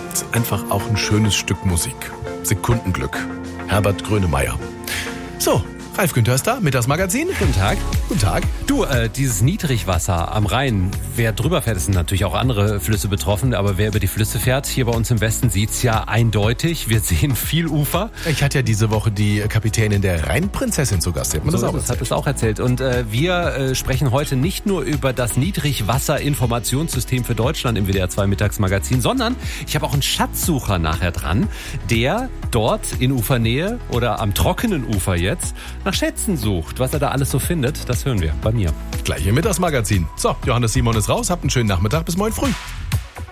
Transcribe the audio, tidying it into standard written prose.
ist einfach auch ein schönes Stück Musik. Sekundenglück. Herbert Grönemeyer. So, Ralf Günther ist da, Mittagsmagazin. Guten Tag. Guten Tag. Du, dieses Niedrigwasser am Rhein, wer drüber fährt, es sind natürlich auch andere Flüsse betroffen, aber wer über die Flüsse fährt, hier bei uns im Westen sieht's ja eindeutig. Wir sehen viel Ufer. Ich hatte ja diese Woche die Kapitänin der Rheinprinzessin zu Gast. Das hat es auch erzählt. Und wir sprechen heute nicht nur über das Niedrigwasser-Informationssystem für Deutschland im WDR 2 Mittagsmagazin, sondern ich habe auch einen Schatzsucher nachher dran, der dort in Ufernähe oder am trockenen Ufer jetzt nach Schätzen sucht. Was er da alles so findet, das hören wir bei mir. Gleich im Mittagsmagazin. So, Johannes Simon ist raus. Habt einen schönen Nachmittag. Bis morgen früh.